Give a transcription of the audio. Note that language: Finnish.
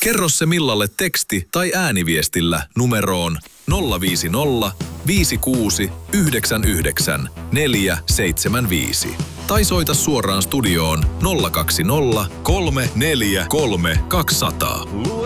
Kerro se Millalle teksti- tai ääniviestillä numeroon 050 56 99 475. Tai soita suoraan studioon 020 343 200.